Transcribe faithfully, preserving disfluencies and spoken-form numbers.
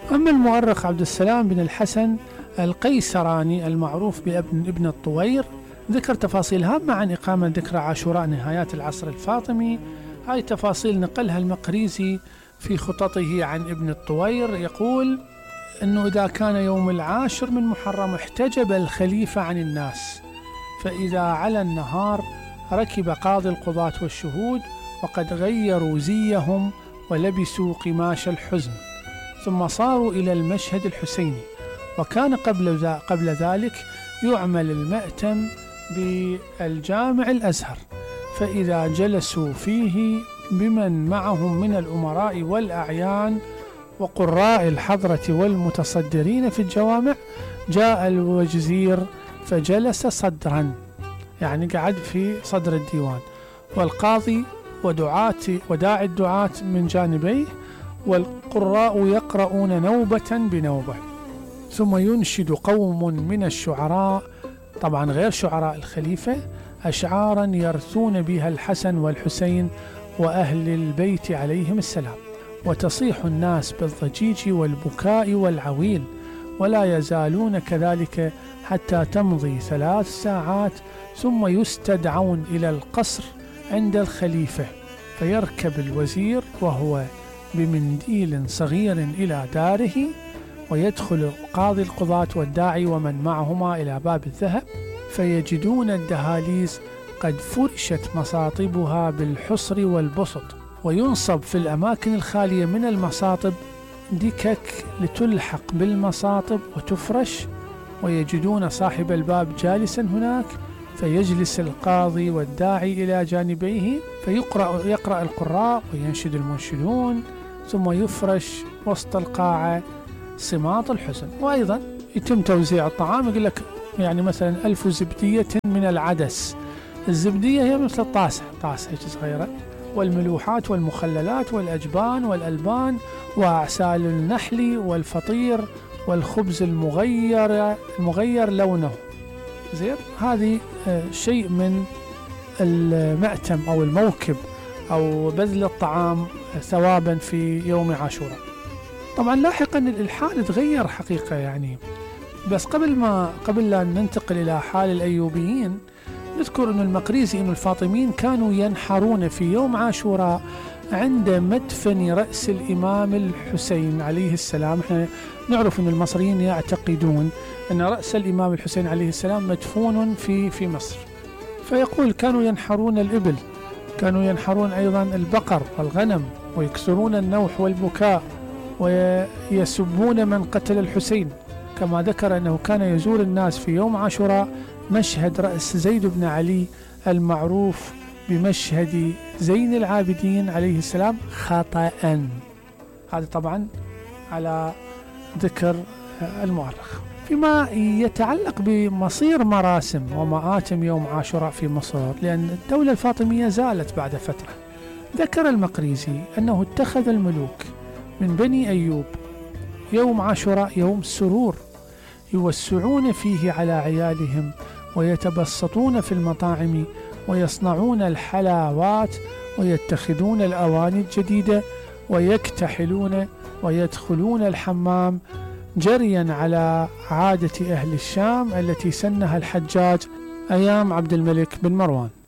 أما المؤرخ عبد السلام بن الحسن القيسراني المعروف بابن ابن الطوير ذكر تفاصيل هامة عن إقامة ذكرى عاشوراء نهايات العصر الفاطمي. هاي تفاصيل نقلها المقريزي في خططه عن ابن الطوير، يقول أنه إذا كان يوم العاشر من محرم احتجب الخليفة عن الناس، فإذا على النهار ركب قاضي القضاة والشهود وقد غيروا زيهم ولبسوا قماش الحزن، ثم صاروا إلى المشهد الحسيني، وكان قبل قبل ذلك يعمل المأتم بالجامع الأزهر، فإذا جلسوا فيه بمن معهم من الأمراء والأعيان وقراء الحضرة والمتصدرين في الجوامع، جاء الوزير فجلس صدرا، يعني قعد في صدر الديوان، والقاضي ودعاة وداعي الدعاة من جانبيه، والقراء يقرؤون نوبة بنوبة، ثم ينشد قوم من الشعراء، طبعا غير شعراء الخليفة، أشعارا يرثون بها الحسن والحسين وأهل البيت عليهم السلام، وتصيح الناس بالضجيج والبكاء والعويل، ولا يزالون كذلك حتى تمضي ثلاث ساعات، ثم يستدعون إلى القصر عند الخليفة، فيركب الوزير وهو بمنديل صغير إلى داره، ويدخل قاضي القضاة والداعي ومن معهما إلى باب الذهب، فيجدون الدهاليز قد فرشت مصاطبها بالحصر والبسط، وينصب في الأماكن الخالية من المصاطب دكك لتلحق بالمصاطب وتفرش، ويجدون صاحب الباب جالسا هناك، فيجلس القاضي والداعي إلى جانبيه، فيقرأ يقرأ القراء وينشد المنشدون، ثم يفرش وسط القاعة صماط الحزن. وأيضا يتم توزيع الطعام، يقول لك يعني مثلا ألف زبدية من العدس، الزبدية هي مثل الطاسة، طاسة هيك صغيرة، والملوحات والمخللات والأجبان والألبان وأعسال النحل والفطير والخبز المغير المغير لونه. زين، هذه شيء من المأتم أو الموكب أو بذل الطعام ثوابا في يوم عاشوراء. طبعا لاحقا الإلحاد تغير حقيقة يعني، بس قبل ما قبل لا ننتقل إلى حال الأيوبيين، نذكر أن المقريزي أن الفاطميين كانوا ينحرون في يوم عاشوراء عند مدفن رأس الإمام الحسين عليه السلام. احنا نعرف أن المصريين يعتقدون أن رأس الإمام الحسين عليه السلام مدفون في في مصر، فيقول كانوا ينحرون الإبل، كانوا ينحرون أيضا البقر والغنم، ويكسرون النوح والبكاء، ويسبون من قتل الحسين، كما ذكر أنه كان يزور الناس في يوم عاشوراء مشهد رأس زيد بن علي المعروف بمشهد زين العابدين عليه السلام خطأ. هذا طبعا على ذكر المؤرخ. فيما يتعلق بمصير مراسم ومآتم يوم عاشوراء في مصر، لأن الدولة الفاطمية زالت بعد فترة، ذكر المقريزي أنه اتخذ الملوك من بني أيوب يوم عاشوراء يوم سرور، يوسعون فيه على عيالهم، ويتبسطون في المطاعم، ويصنعون الحلاوات، ويتخذون الأواني الجديدة، ويكتحلون ويدخلون الحمام جريا على عادة أهل الشام التي سنها الحجاج أيام عبد الملك بن مروان.